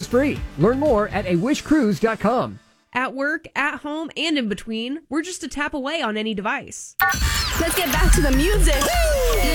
free. Learn more at awishcruise.com. At work, at home, and in between, we're just a tap away on any device. Let's get back to the music.